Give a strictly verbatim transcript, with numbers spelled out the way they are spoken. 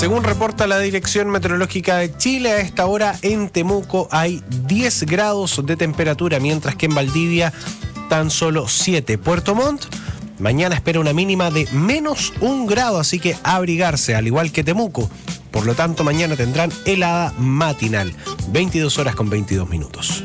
Según reporta la Dirección Meteorológica de Chile, a esta hora en Temuco hay diez grados de temperatura, mientras que en Valdivia tan solo siete. Puerto Montt, mañana espera una mínima de menos un grado, así que abrigarse, al igual que Temuco. Por lo tanto, mañana tendrán helada matinal, veintidós horas con veintidós minutos.